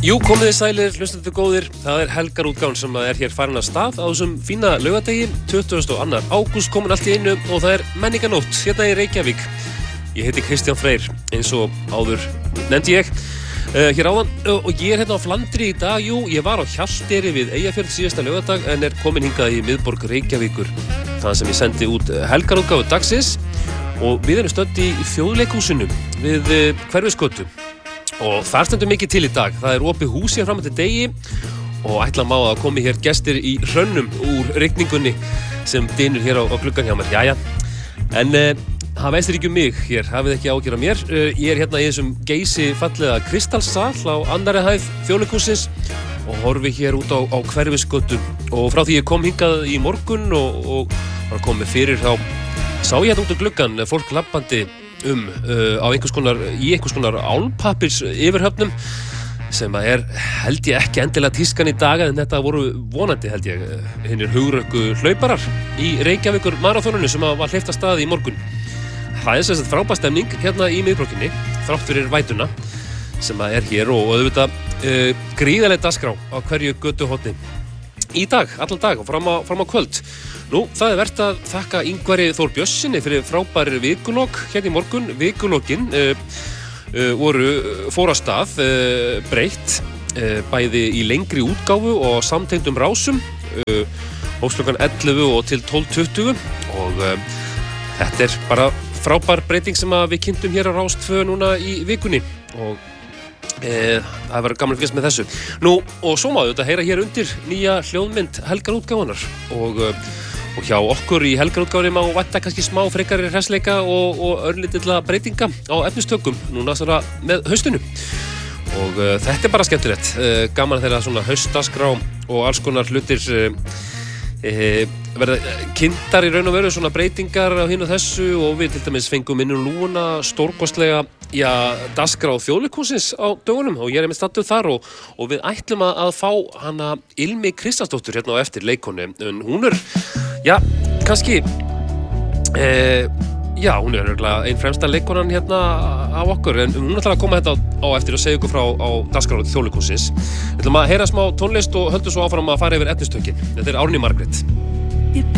Jú, komið þið sælir, hlustendur góðir. Það helgarútgáfan sem er hér farin af stað á þessum fína laugardegi, 22. ágúst komin allt í einu og það er menninganótt hérna í Reykjavík. Ég heiti Kristján Freyr, eins og áður nefndi ég hér áðan og ég er hérna á Flandri í dag. Jú, ég var á Hjalteyri við Eyjafjörð síðasta laugardag en er komin hingað í miðborg Reykjavíkur þaðan sem ég sendi út helgarútgáfu dagsins og við erum stödd í Þjóðleikhúsinu við Hverfisgötu. Og þar stendur mikið til í dag. Það er opið hús hér fram eftir degi og ætla má að komi hér gestir í hrönnum úr rigningunni sem dynur hér á gluggan hjá mér. Jæja, en það veistir ekki mig hér, hafið ekki ágjör af mér. Ég er hérna í þessum geysi fallega kristalsal á annarri hæð Þjóðleikhússins og horfi hér út á Hverfisgötu. Og frá því ég kom hingað í morgun og var komið fyrir þá sá ég hérna út á gluggan fólk labbandi á einhvers konar álpappirs yfirhöfnum sem er held ég ekki endilega tískan í dag en þetta voru vonandi held ég hinnir hugrökku hlauparar í Reykjavíkur maraþoninu sem var hleypt af stað í morgun. Það er sem sagt frábær stemning hérna í miðborginni þrátt fyrir vætuna sem er hér og auðvitað gríðarleg dagskrá á hverju götuhorni í dag, allan dag og fram á kvöld. Nú, það er vert að þakka Ingvari Þór Björnssyni fyrir frábæri vikulok hérna í morgun. Vikulokin fór af stað breytt bæði í lengri útgáfu og samtengdum rásum hófst klukkan 11 og til 12:20 og þetta er bara frábær breyting sem við kynntum hér á Rás 2 núna í vikunni og það verður gaman að fylgjast með þessu. Nú, og svo má þetta heyra hér undir nýja hljóðmynd helgarútgáfunar og hjá okkur í helgarútgáfunni má vænta kannski smá frekari hressleika og örlítilla breytinga á efnistökum núna svona með haustinu. Og þetta er bara skemmtilegt. Gaman þeirra svona haustdagskrá og alls konar hlutir verða kynntar í raun og veru svona breytingar á hinu og þessu og við til dæmis fengum inn lúna stórkostlega dagskrá Þjóðleikhússins á dögunum og ég er einmitt staddur þar og við ætlum að fá hana Ilmi Kristjánsdóttur hérna á eftir leikkonu en hún er kannski hún er örugglega ein fremsta leikkonan hérna af okkur en hún ætlar að koma þetta á eftir og segja ykkur frá á dagskrá Þjóðleikhússins. Við ætlum að heyra smá tónlist og höldum svo áfram að fara yfir efnistökin. Þetta er Árný Margrét.